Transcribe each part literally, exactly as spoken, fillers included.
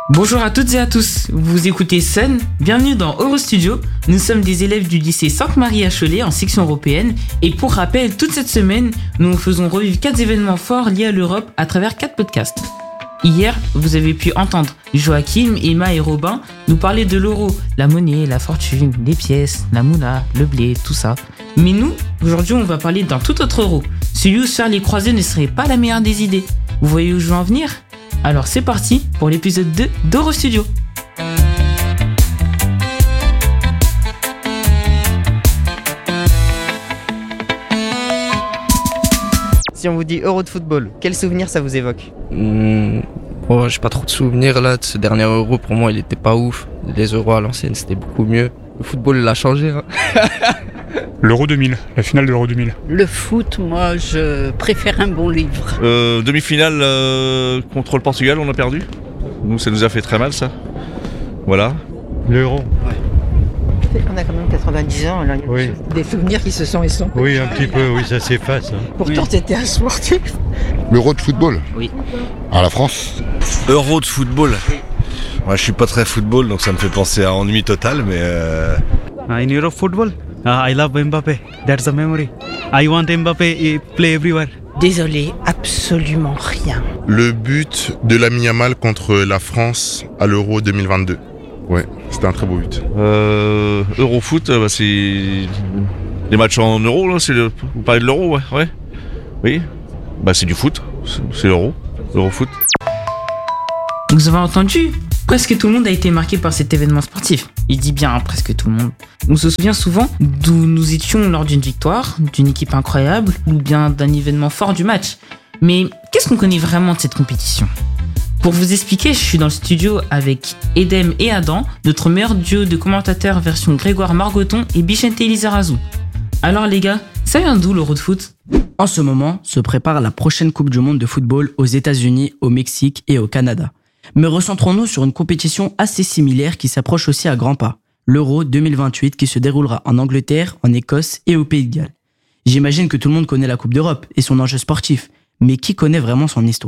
Bonjour à toutes et à tous, vous écoutez Sun, bienvenue dans Eurostudio. Nous sommes des élèves du lycée Sainte-Marie à Cholet en section européenne et pour rappel, toute cette semaine, nous vous faisons revivre quatre événements forts liés à l'Europe à travers quatre podcasts. Hier, vous avez pu entendre Joachim, Emma et Robin nous parler de l'euro, la monnaie, la fortune, les pièces, la moula, le blé, tout ça. Mais nous, aujourd'hui, on va parler d'un tout autre euro, celui où se faire les croisés ne serait pas la meilleure des idées. Vous voyez où je veux en venir ? Alors c'est parti pour l'épisode deux d'Eurostudio. Si on vous dit Euro de football, quel souvenir ça vous évoque ? Mmh, oh, j'ai pas trop de souvenirs là de ce dernier Euro. Pour moi, il était pas ouf. Les Euros à l'ancienne, c'était beaucoup mieux. Le football l'a changé. Hein. L'Euro deux mille, la finale de l'Euro deux mille. Le foot, moi, je préfère un bon livre. Euh, demi-finale euh, contre le Portugal, on a perdu. Nous, ça nous a fait très mal, ça. Voilà. L'Euro. Ouais. On a quand même quatre-vingt-dix ans, alors il y a Oui. des souvenirs qui se sont estompés. Oui, un petit peu, oui, ça s'efface. Hein. Pourtant, Oui. c'était un sportif. L'Euro de football ? Oui. À la France ? Euro de football. Moi, je suis pas très football, donc ça me fait penser à ennui total, mais... Euh... In Euro football, uh, I love Mbappé. That's the memory. I want Mbappé to play everywhere. Désolé, absolument rien. Le but de Lamine Yamal contre la France à l'Euro deux mille vingt-deux. Ouais, c'était un très beau but. Euh, Eurofoot, bah, c'est les matchs en euro, là, c'est le... vous parlez de l'euro, ouais, ouais. Oui, bah c'est du foot, c'est, c'est l'euro, Eurofoot. Vous avez entendu ? Presque tout le monde a été marqué par cet événement sportif. Il dit bien hein, presque tout le monde. On se souvient souvent d'où nous étions lors d'une victoire, d'une équipe incroyable ou bien d'un événement fort du match. Mais qu'est-ce qu'on connaît vraiment de cette compétition ? Pour vous expliquer, je suis dans le studio avec Edem et Adam, notre meilleur duo de commentateurs version Grégoire Margoton et Bichente Lizarazu. Alors les gars, ça vient d'où l'Euro de foot ? En ce moment, se prépare la prochaine Coupe du Monde de football aux États-Unis, au Mexique et au Canada. Mais recentrons-nous sur une compétition assez similaire qui s'approche aussi à grands pas, l'Euro deux mille vingt-huit qui se déroulera en Angleterre, en Écosse et au Pays de Galles. J'imagine que tout le monde connaît la Coupe d'Europe et son enjeu sportif, mais qui connaît vraiment son histoire ?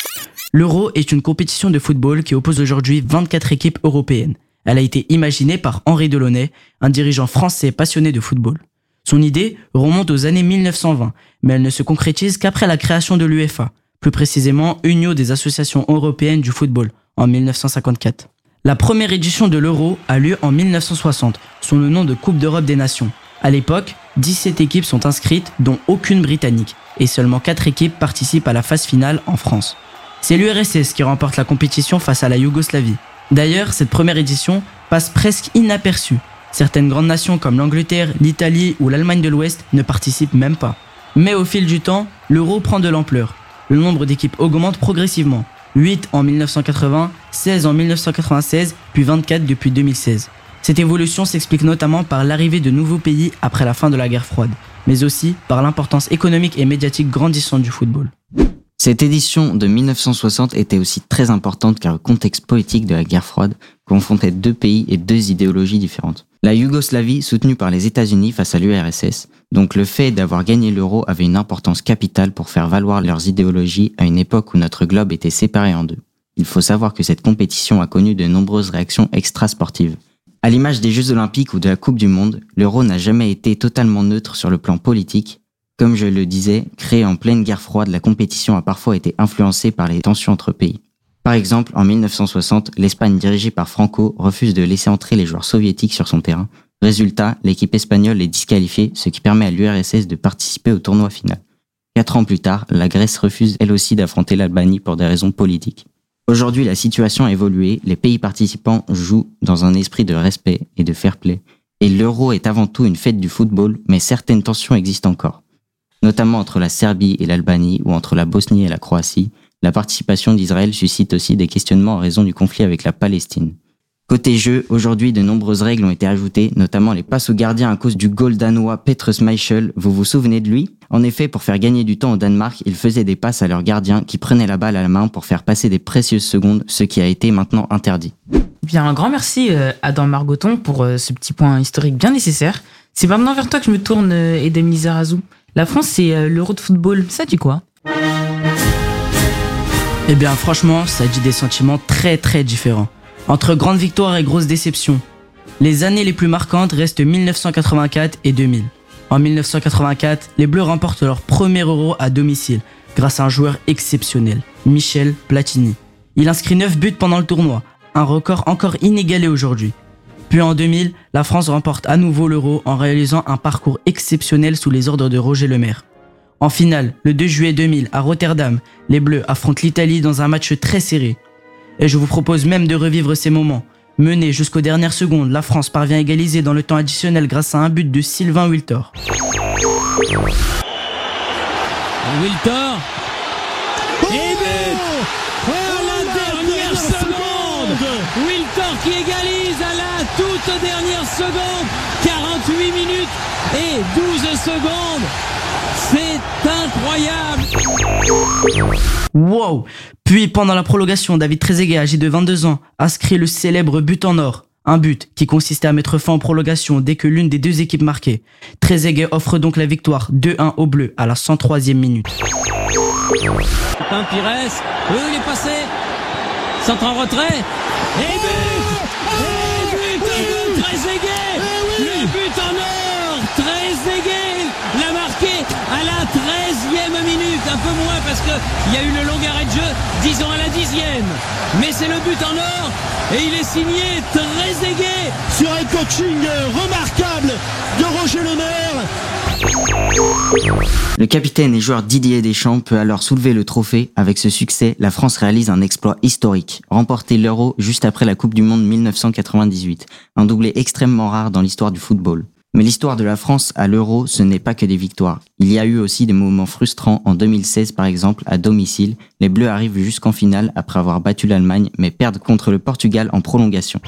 L'Euro est une compétition de football qui oppose aujourd'hui vingt-quatre équipes européennes. Elle a été imaginée par Henri Delaunay, un dirigeant français passionné de football. Son idée remonte aux années mille neuf cent vingt, mais elle ne se concrétise qu'après la création de l'UEFA, plus précisément Union des associations européennes du football, en mille neuf cent cinquante-quatre. La première édition de l'Euro a lieu en mille neuf cent soixante, sous le nom de Coupe d'Europe des Nations. À l'époque, dix-sept équipes sont inscrites, dont aucune britannique, et seulement quatre équipes participent à la phase finale en France. C'est l'U R S S qui remporte la compétition face à la Yougoslavie. D'ailleurs, cette première édition passe presque inaperçue. Certaines grandes nations comme l'Angleterre, l'Italie ou l'Allemagne de l'Ouest ne participent même pas. Mais au fil du temps, l'Euro prend de l'ampleur. Le nombre d'équipes augmente progressivement. huit en mille neuf cent quatre-vingts, seize en mille neuf cent quatre-vingt-seize, puis vingt-quatre depuis deux mille seize. Cette évolution s'explique notamment par l'arrivée de nouveaux pays après la fin de la guerre froide, mais aussi par l'importance économique et médiatique grandissante du football. Cette édition de mille neuf cent soixante était aussi très importante car le contexte politique de la guerre froide confrontait deux pays et deux idéologies différentes. La Yougoslavie, soutenue par les États-Unis face à l'U R S S, donc le fait d'avoir gagné l'euro avait une importance capitale pour faire valoir leurs idéologies à une époque où notre globe était séparé en deux. Il faut savoir que cette compétition a connu de nombreuses réactions extra-sportives. À l'image des Jeux Olympiques ou de la Coupe du Monde, l'euro n'a jamais été totalement neutre sur le plan politique. Comme je le disais, créée en pleine guerre froide, la compétition a parfois été influencée par les tensions entre pays. Par exemple, en mille neuf cent soixante, l'Espagne dirigée par Franco refuse de laisser entrer les joueurs soviétiques sur son terrain. Résultat, l'équipe espagnole est disqualifiée, ce qui permet à l'U R S S de participer au tournoi final. Quatre ans plus tard, la Grèce refuse elle aussi d'affronter l'Albanie pour des raisons politiques. Aujourd'hui, la situation a évolué, les pays participants jouent dans un esprit de respect et de fair play. Et l'Euro est avant tout une fête du football, mais certaines tensions existent encore. Notamment entre la Serbie et l'Albanie ou entre la Bosnie et la Croatie, la participation d'Israël suscite aussi des questionnements en raison du conflit avec la Palestine. Côté jeu, aujourd'hui de nombreuses règles ont été ajoutées, notamment les passes au gardien à cause du goal danois Petr Schmeichel. Vous vous souvenez de lui ? En effet, pour faire gagner du temps au Danemark, ils faisaient des passes à leur gardien qui prenait la balle à la main pour faire passer des précieuses secondes, ce qui a été maintenant interdit. Bien, un grand merci euh, Adam Margoton pour euh, ce petit point historique bien nécessaire. C'est maintenant vers toi que je me tourne, euh, Edem Lizarazu. La France, c'est euh, l'Euro de football, ça dit quoi ? Eh bien franchement, ça dit des sentiments très très différents. Entre grande victoire et grosse déception. Les années les plus marquantes restent mille neuf cent quatre-vingt-quatre et deux mille. En mille neuf cent quatre-vingt-quatre, les Bleus remportent leur premier Euro à domicile grâce à un joueur exceptionnel, Michel Platini. Il inscrit neuf buts pendant le tournoi, un record encore inégalé aujourd'hui. Puis en deux mille, la France remporte à nouveau l'Euro en réalisant un parcours exceptionnel sous les ordres de Roger Lemaire. En finale, le deux juillet deux mille, à Rotterdam, les Bleus affrontent l'Italie dans un match très serré. Et je vous propose même de revivre ces moments. Menée jusqu'aux dernières secondes, la France parvient à égaliser dans le temps additionnel grâce à un but de Sylvain Wiltord. Wiltord et but oh, à la dernière seconde. Wiltord qui égalise à la toute dernière seconde. quarante-huit minutes et douze secondes. C'est incroyable. Wow. Puis pendant la prolongation, David Trezeguet, âgé de vingt-deux ans, inscrit le célèbre but en or. Un but qui consistait à mettre fin en prolongation dès que l'une des deux équipes marquait. Trezeguet offre donc la victoire deux un aux Bleus à la cent troisième minute. Un Pires, eux il est passé. Centre en retrait. Et but Et but de Trezeguet. Le but en or. Trezeguet l'a marqué à la treizième minute. Un peu moins parce qu'il y a eu le long arrêt de jeu, disons à la dixième. Mais c'est le but en or. Et il est signé Trezeguet sur un coaching remarquable de Roger Lemaire. Le capitaine et joueur Didier Deschamps peut alors soulever le trophée. Avec ce succès, la France réalise un exploit historique, remporter l'Euro juste après la Coupe du Monde mille neuf cent quatre-vingt-dix-huit, un doublé extrêmement rare dans l'histoire du football. Mais l'histoire de la France à l'Euro, ce n'est pas que des victoires. Il y a eu aussi des moments frustrants. En deux mille seize, par exemple, à domicile, les Bleus arrivent jusqu'en finale après avoir battu l'Allemagne, mais perdent contre le Portugal en prolongation.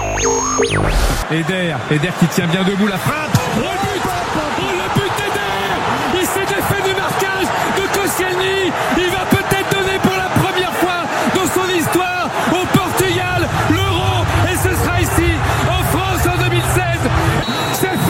Eder, Eder qui tient bien debout, la frappe. Oh, le but, oh, le but d'Eder. Il s'est défait du marquage de Koscielny. Il va peut-être donner pour la première fois dans son histoire au Portugal l'Euro, et ce sera ici en France en deux mille seize. C'est fait.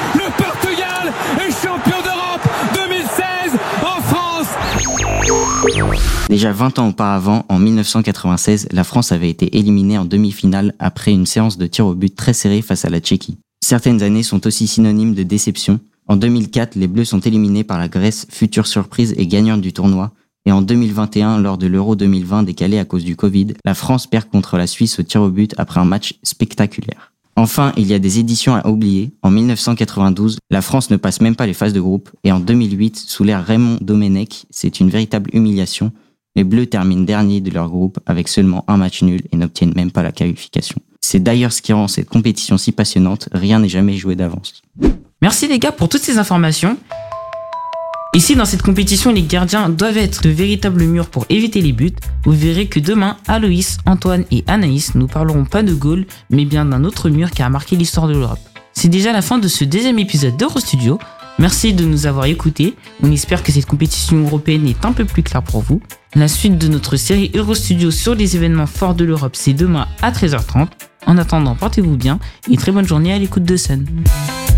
Déjà vingt ans auparavant, en mille neuf cent quatre-vingt-seize, la France avait été éliminée en demi-finale après une séance de tir au but très serrée face à la Tchéquie. Certaines années sont aussi synonymes de déception. En deux mille quatre, les Bleus sont éliminés par la Grèce, future surprise et gagnante du tournoi. Et en deux mille vingt et un, lors de l'Euro deux mille vingt décalé à cause du Covid, la France perd contre la Suisse au tir au but après un match spectaculaire. Enfin, il y a des éditions à oublier. En mille neuf cent quatre-vingt-douze, la France ne passe même pas les phases de groupe. Et en deux mille huit, sous l'ère Raymond Domenech, c'est une véritable humiliation. Les Bleus terminent dernier de leur groupe avec seulement un match nul et n'obtiennent même pas la qualification. C'est d'ailleurs ce qui rend cette compétition si passionnante. Rien n'est jamais joué d'avance. Merci les gars pour toutes ces informations. Ici, dans cette compétition, les gardiens doivent être de véritables murs pour éviter les buts. Vous verrez que demain, Aloïs, Antoine et Anaïs ne parleront pas de goal, mais bien d'un autre mur qui a marqué l'histoire de l'Europe. C'est déjà la fin de ce deuxième épisode d'Eurostudio. Merci de nous avoir écoutés. On espère que cette compétition européenne est un peu plus claire pour vous. La suite de notre série Eurostudio sur les événements forts de l'Europe, c'est demain à treize heures trente. En attendant, portez-vous bien et très bonne journée à l'écoute de Sun.